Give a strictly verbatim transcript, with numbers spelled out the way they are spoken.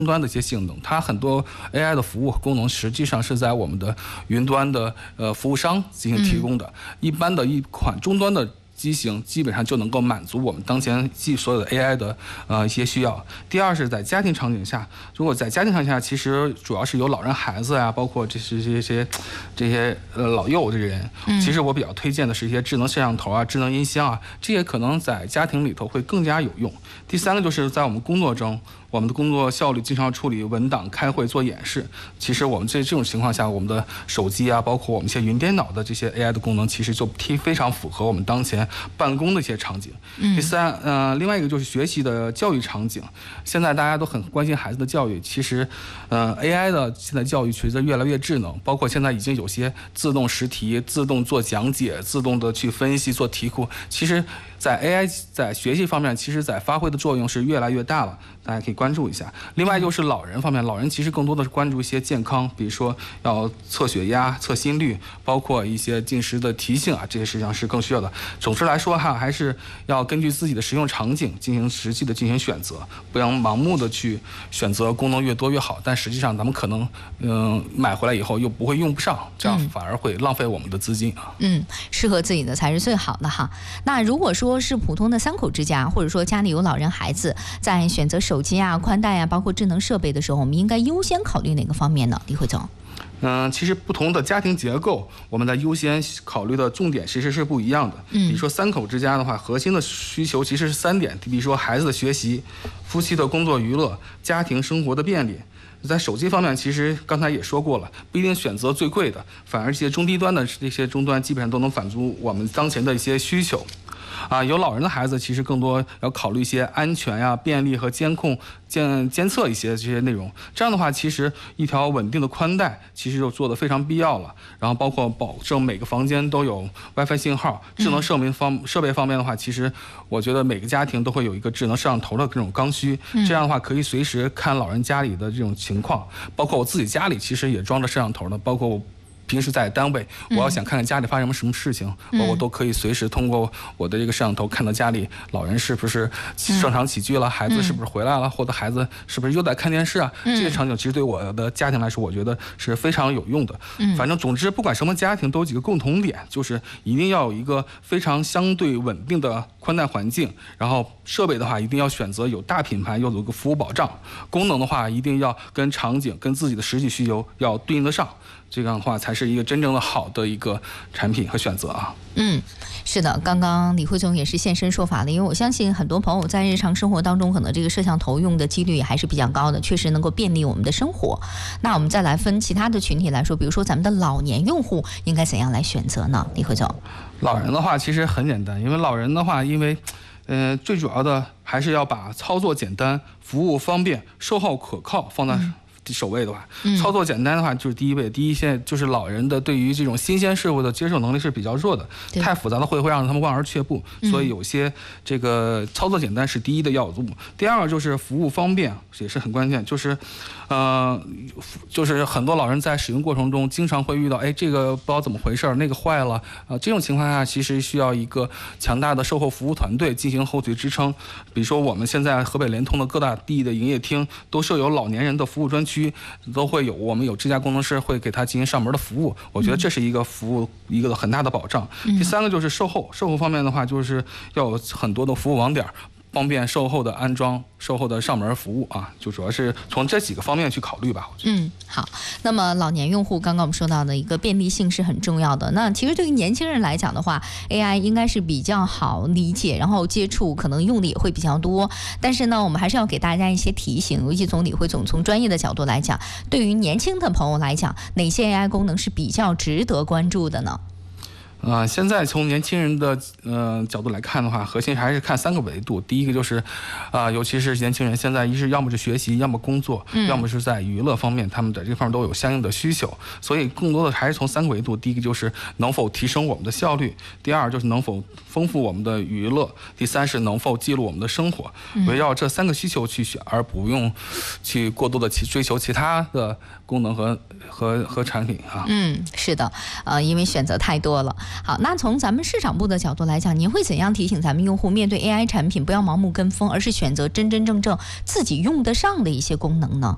端的一些性能，它很多 A I 的服务功能实际上是在我们的云端的呃服务商进行提供的。嗯、一般的一款终端的机型基本上就能够满足我们当前技所有的 A I 的呃一些需要。第二是在家庭场景下，如果在家庭场景下，其实主要是有老人、孩子呀，包括这些这些这些呃老幼这些人，其实我比较推荐的是一些智能摄像头啊、智能音箱啊，这些可能在家庭里头会更加有用。第三个就是在我们工作中。我们的工作效率经常处理文档、开会、做演示。其实我们这这种情况下，我们的手机啊，包括我们一些云电脑的这些 A I 的功能，其实就非常符合我们当前办公的一些场景。嗯、第三，呃，另外一个就是学习的教育场景。现在大家都很关心孩子的教育，其实，呃 ，A I 的现在教育随着越来越智能，包括现在已经有些自动识题、自动做讲解、自动的去分析、做题库。其实，在 A I 在学习方面，其实在发挥的作用是越来越大了。大家可以关注一下。另外就是老人方面，老人其实更多的是关注一些健康，比如说要测血压、测心率，包括一些进食的提醒啊，这些实际上是更需要的。总之来说哈，还是要根据自己的使用场景进行实际的进行选择，不要盲目的去选择功能越多越好，但实际上咱们可能嗯、呃、买回来以后又不会用不上，这样反而会浪费我们的资金啊。 嗯，适合自己的才是最好的哈。那如果说是普通的三口之家，或者说家里有老人孩子，在选择手机啊、宽带啊，包括智能设备的时候，我们应该优先考虑哪个方面呢？李慧总。 嗯、呃，其实不同的家庭结构，我们在优先考虑的重点其实是不一样的。嗯，比如说三口之家的话，核心的需求其实是三点，比如说孩子的学习、夫妻的工作娱乐、家庭生活的便利。在手机方面，其实刚才也说过了，不一定选择最贵的，反而一些中低端的这些终端基本上都能满足我们当前的一些需求。啊，有老人的孩子，其实更多要考虑一些安全呀、便利和监控、监监测一些这些内容。这样的话，其实一条稳定的宽带其实就做得非常必要了。然后包括保证每个房间都有 WiFi 信号。智能设备方设备方面的话，其实我觉得每个家庭都会有一个智能摄像头的这种刚需。这样的话，可以随时看老人家里的这种情况。包括我自己家里其实也装着摄像头的，包括我。平时在单位，我要想看看家里发生什么事情，嗯、我都可以随时通过我的这个摄像头看到家里老人是不是正常起居了，嗯、孩子是不是回来了，或者孩子是不是又在看电视啊？嗯、这些场景其实对我的家庭来说，我觉得是非常有用的。嗯、反正总之，不管什么家庭，都有几个共同点，就是一定要有一个非常相对稳定的宽带环境，然后设备的话一定要选择有大品牌，又有个服务保障，功能的话一定要跟场景、跟自己的实际需求要对应得上。这样的话才是一个真正的好的一个产品和选择啊。 嗯，是的，刚刚李慧总也是现身说法了，因为我相信很多朋友在日常生活当中，可能这个摄像头用的几率还是比较高的，确实能够便利我们的生活。那我们再来分其他的群体来说，比如说咱们的老年用户应该怎样来选择呢？李慧总， 老人的话其实很简单，因为老人的话，因为呃最主要的还是要把操作简单、服务方便、售后可靠放在、嗯首位的话，操作简单的话就是第一位。第一，现在就是老人的对于这种新鲜事物的接受能力是比较弱的，太复杂的会会让他们望而却步。所以有些这个操作简单是第一的要素。第二个就是服务方便也是很关键，就是呃，就是很多老人在使用过程中经常会遇到，哎，这个不知道怎么回事，那个坏了啊、呃，这种情况下其实需要一个强大的售后服务团队进行后续支撑。比如说我们现在河北联通的各大地的营业厅都设有老年人的服务专区。都会有，我们有支架工程师会给他进行上门的服务，我觉得这是一个服务一个很大的保障。嗯、第三个就是售后，售后方面的话，就是要有很多的服务网点，方便售后的安装、售后的上门服务啊，就主要是从这几个方面去考虑吧。我觉得。 嗯，好。那么老年用户，刚刚我们说到的一个便利性是很重要的。那其实对于年轻人来讲的话 ，A I 应该是比较好理解，然后接触可能用的也会比较多。但是呢，我们还是要给大家一些提醒，尤其从李慧总从专业的角度来讲，对于年轻的朋友来讲，哪些 A I 功能是比较值得关注的呢？ 啊、呃，现在从年轻人的呃角度来看的话，核心还是看三个维度。第一个就是，啊、呃，尤其是年轻人，现在一是要么是学习，要么工作，嗯、要么是在娱乐方面，他们在这方面都有相应的需求。所以更多的还是从三个维度。第一个就是能否提升我们的效率，第二就是能否丰富我们的娱乐，第三是能否记录我们的生活。围绕这三个需求去选，而不用去过多的去追求其他的功能和和和产品啊。 嗯，是的，呃，因为选择太多了。好，那从咱们市场部的角度来讲，您会怎样提醒咱们用户面对 A I 产品不要盲目跟风，而是选择真真正正自己用得上的一些功能呢？